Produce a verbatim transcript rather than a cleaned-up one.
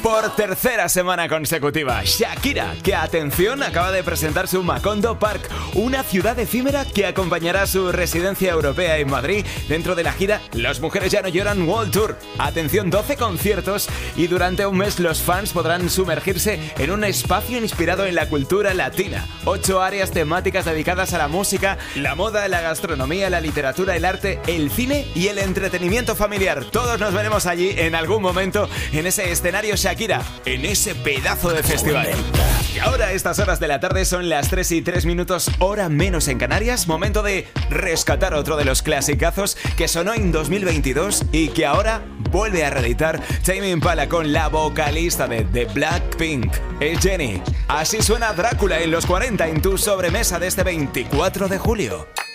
Por tercera semana consecutiva, Shakira, que atención, acaba de presentar su Macondo Park, una ciudad efímera que acompañará su residencia europea en Madrid dentro de la gira Las Mujeres Ya No Lloran World Tour. Atención, doce conciertos y durante un mes los fans podrán sumergirse en un espacio inspirado en la cultura latina. Ocho áreas temáticas dedicadas a la música, la moda, la gastronomía, la literatura, el arte, el cine y el entretenimiento familiar. Todos nos veremos allí en algún momento en ese escenario Shakira, en ese pedazo de festival. Y ahora a estas horas de la tarde son las tres y tres minutos, hora menos en Canarias. Momento de rescatar otro de los clasicazos que sonó en dos mil veintidós y que ahora vuelve a reeditar Tame Impala con la vocalista de The Blackpink, es Jennie. Así suena Drácula en los cuarenta en tu sobremesa de este veinticuatro de julio.